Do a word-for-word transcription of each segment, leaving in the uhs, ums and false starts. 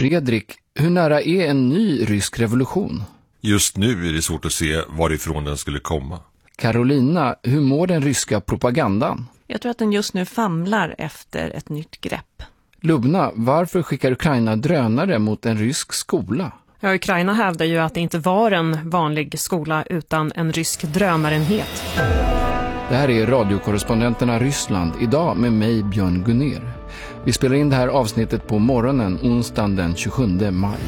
Fredrik, hur nära är en ny rysk revolution? Just nu är det svårt att se varifrån den skulle komma. Carolina, hur mår den ryska propagandan? Jag tror att den just nu famlar efter ett nytt grepp. Lubna, varför skickar Ukraina drönare mot en rysk skola? Ja, Ukraina hävdar ju att det inte var en vanlig skola utan en rysk drönarenhet. Det här är radiokorrespondenterna Ryssland, idag med mig Björn Gunner. Vi spelar in det här avsnittet på morgonen onsdagen den tjugosjunde maj.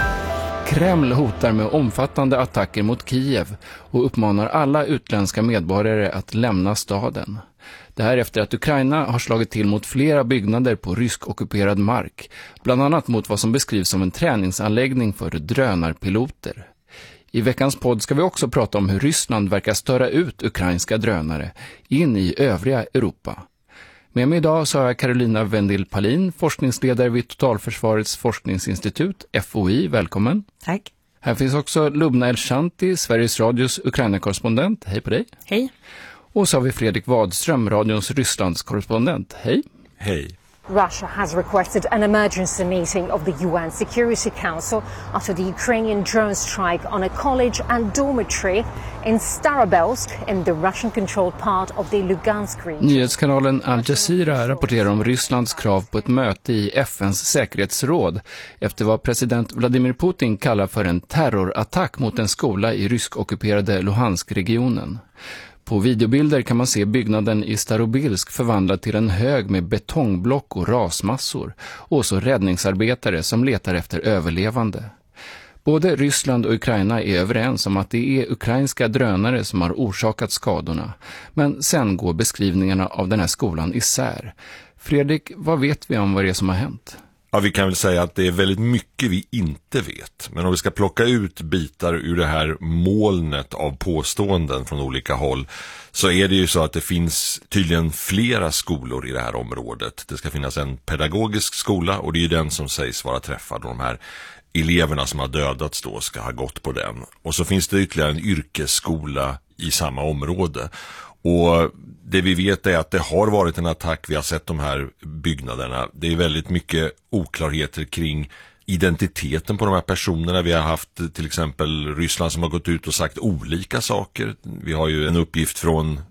Kreml hotar med omfattande attacker mot Kiev och uppmanar alla utländska medborgare att lämna staden. Det här efter att Ukraina har slagit till mot flera byggnader på rysk-ockuperad mark, bland annat mot vad som beskrivs som en träningsanläggning för drönarpiloter. I veckans podd ska vi också prata om hur Ryssland verkar störa ut ukrainska drönare in i övriga Europa. Med mig idag så har jag Carolina Vendil-Palin, forskningsledare vid Totalförsvarets forskningsinstitut, F O I. Välkommen. Tack. Här finns också Lubna Elshanti, Sveriges Radios Ukraina-korrespondent. Hej på dig. Hej. Och så har vi Fredrik Wadström, radions Rysslands-korrespondent. Hej. Hej. Russia has requested an emergency meeting of the U N Security Council after the Ukrainian drone strike on a college and dormitory in Starobelsk in the Russian-controlled part of the Lugansk region. Nyhetskanalen Al Jazeera rapporterar om Rysslands krav på ett möte i F N:s säkerhetsråd efter vad president Vladimir Putin kallar för en terrorattack mot en skola i rysk-ockuperade Luhansk-regionen. På videobilder kan man se byggnaden i Starobilsk förvandlad till en hög med betongblock och rasmassor och så räddningsarbetare som letar efter överlevande. Både Ryssland och Ukraina är överens om att det är ukrainska drönare som har orsakat skadorna, men sen går beskrivningarna av den här skolan isär. Fredrik, vad vet vi om vad det är som har hänt? Ja, vi kan väl säga att det är väldigt mycket vi inte vet. Men om vi ska plocka ut bitar ur det här molnet av påståenden från olika håll, så är det ju så att det finns tydligen flera skolor i det här området. Det ska finnas en pedagogisk skola och det är ju den som sägs vara träffad. Och de här eleverna som har dödats då ska ha gått på den. Och så finns det ytterligare en yrkesskola i samma område. Och det vi vet är att det har varit en attack, vi har sett de här byggnaderna. Det är väldigt mycket oklarheter kring identiteten på de här personerna. Vi har haft till exempel Ryssland som har gått ut och sagt olika saker. Vi har ju en uppgift från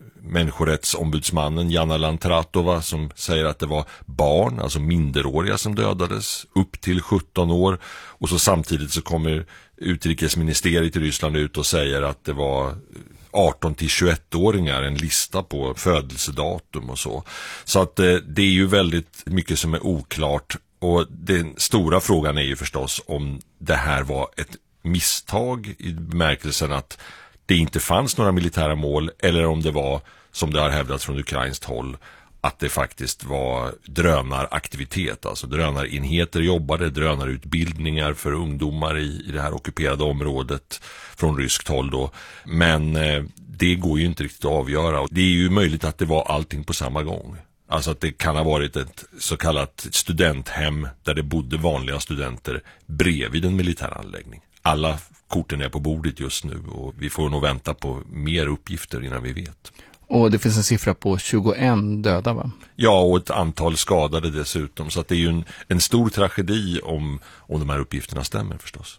människorättsombudsmannen Jana Lantratova som säger att det var barn, alltså minderåriga som dödades upp till sjutton år. Och så samtidigt så kommer utrikesministeriet i Ryssland ut och säger att det var arton till tjugoett-åringar, en lista på födelsedatum och så. Så att eh, det är ju väldigt mycket som är oklart. Och den stora frågan är ju förstås om det här var ett misstag i bemärkelsen att det inte fanns några militära mål, eller om det var, som det har hävdats från ukrainskt håll, att det faktiskt var drönaraktivitet, alltså drönarenheter jobbade, drönarutbildningar för ungdomar i, i det här ockuperade området från ryskt håll då. Men eh, det går ju inte riktigt att avgöra. Det är ju möjligt att det var allting på samma gång. Alltså att det kan ha varit ett så kallat studenthem där det bodde vanliga studenter bredvid en militäranläggning. Alla korten är på bordet just nu och vi får nog vänta på mer uppgifter innan vi vet. Och det finns en siffra på tjugoett döda, va? Ja, och ett antal skadade dessutom. Så att det är ju en, en stor tragedi om, om de här uppgifterna stämmer förstås.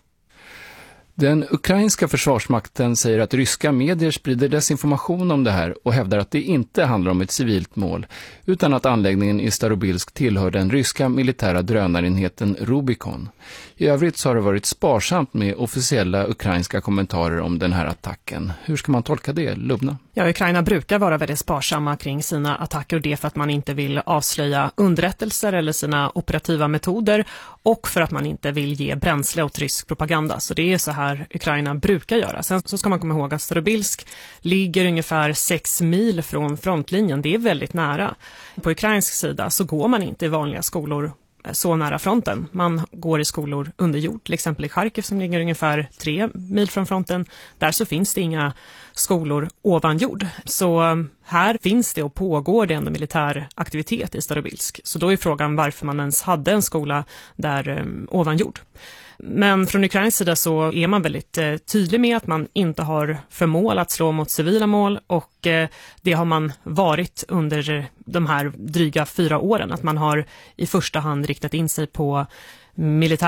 Den ukrainska försvarsmakten säger att ryska medier sprider desinformation om det här och hävdar att det inte handlar om ett civilt mål, utan att anläggningen i Starobilsk tillhör den ryska militära drönarenheten Rubikon. I övrigt så har det varit sparsamt med officiella ukrainska kommentarer om den här attacken. Hur ska man tolka det, Lubna? Ja, Ukraina brukar vara väldigt sparsamma kring sina attacker, och det för att man inte vill avslöja underrättelser eller sina operativa metoder, och för att man inte vill ge bränsle åt rysk propaganda. Så det är så här Ukraina brukar göra. Sen så ska man komma ihåg att Starobilsk ligger ungefär sex mil från frontlinjen. Det är väldigt nära. På ukrainsk sida så går man inte i vanliga skolor så nära fronten. Man går i skolor under jord, till exempel i Charkiv som ligger ungefär tre mil från fronten. Där så finns det inga skolor ovan jord. Så här finns det och pågår det ändå militär aktivitet i Starobilsk. Så då är frågan varför man ens hade en skola där um, ovan jord. Men från Ukrains sida så är man väldigt eh, tydlig med att man inte har för mål att slå mot civila mål, och eh, det har man varit under de här dryga fyra åren, att man har i första hand riktat in sig på militär